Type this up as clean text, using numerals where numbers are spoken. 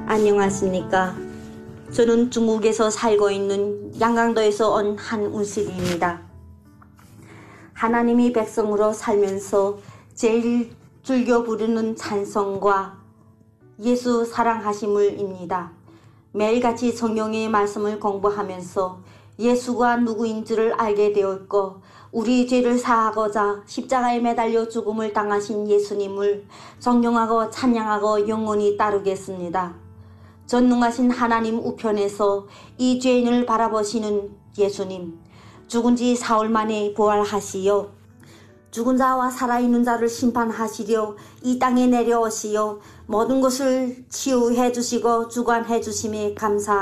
안녕하십니까. 저는 중국에서 살고 있는 양강도에서 온 한운실입니다. 하나님이 백성으로 살면서 제일 즐겨 부르는 찬송과 예수 사랑하심을입니다. 매일같이 성경의 말씀을 공부하면서 예수가 누구인 줄을 알게 되었고, 우리 죄를 사하고자 십자가에 매달려 죽음을 당하신 예수님을 존경하고 찬양하고 영원히 따르겠습니다. 전능하신 하나님 우편에서 이 죄인을 바라보시는 예수님, 죽은 지 사흘 만에 부활하시어 죽은 자와 살아있는 자를 심판하시려 이 땅에 내려오시어 모든 것을 치유해 주시고 주관해 주심에 감사합니다.